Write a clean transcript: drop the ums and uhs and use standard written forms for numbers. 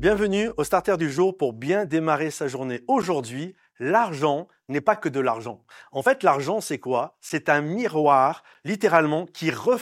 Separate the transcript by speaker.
Speaker 1: Bienvenue au Starter du jour pour bien démarrer sa journée. Aujourd'hui, l'argent n'est pas que de l'argent. En fait, l'argent, c'est quoi? C'est un miroir, littéralement, qui reflète